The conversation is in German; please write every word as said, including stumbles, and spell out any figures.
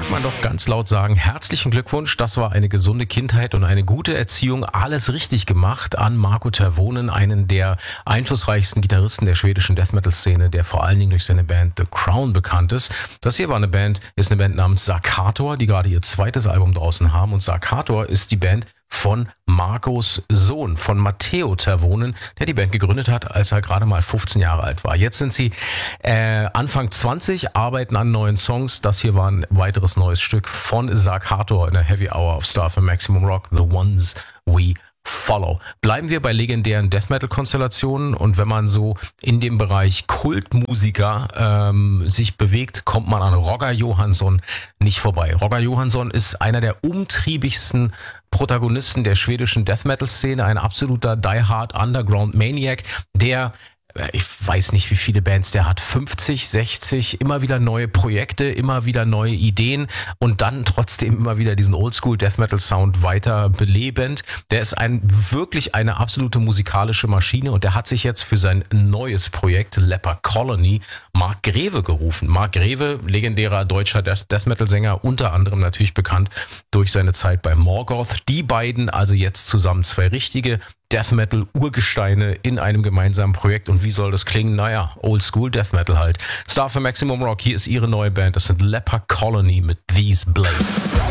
mag man doch ganz laut sagen, herzlichen Glückwunsch, das war eine gesunde Kindheit und eine gute Erziehung, alles richtig gemacht an Markku Tervonen, einen der einflussreichsten Gitarristen der schwedischen Death-Metal-Szene, der vor allen Dingen durch seine Band The Crown bekannt ist. Das hier war eine Band, ist eine Band namens Sarkator, die gerade ihr zweites Album draußen haben, und Sarkator ist die Band von Markus Sohn, von Matteo Tervonen, der die Band gegründet hat, als er gerade mal fünfzehn Jahre alt war. Jetzt sind sie äh, Anfang zwanzig, arbeiten an neuen Songs. Das hier war ein weiteres neues Stück von Sarkator in der Heavy Hour of Star für Maximum Rock, The Ones We Follow. Bleiben wir bei legendären Death-Metal-Konstellationen, und wenn man so in dem Bereich Kultmusiker ähm, sich bewegt, kommt man an Roger Johansson nicht vorbei. Roger Johansson ist einer der umtriebigsten Protagonisten der schwedischen Death-Metal-Szene, ein absoluter Die-Hard Underground-Maniac, der, ich weiß nicht, wie viele Bands der hat, fünfzig, sechzig, immer wieder neue Projekte, immer wieder neue Ideen und dann trotzdem immer wieder diesen Oldschool-Death-Metal-Sound weiter belebend. Der ist ein wirklich eine absolute musikalische Maschine, und der hat sich jetzt für sein neues Projekt Leper Colony Mark Greve gerufen. Mark Greve, legendärer deutscher Death-Metal-Sänger, unter anderem natürlich bekannt durch seine Zeit bei Morgoth. Die beiden also jetzt zusammen, zwei richtige Death-Metal-Urgesteine in einem gemeinsamen Projekt. Und wie soll das klingen? Naja, Oldschool Death Metal halt. Star für Maximum Rock, hier ist ihre neue Band. Das sind Leper Colony mit These Blades.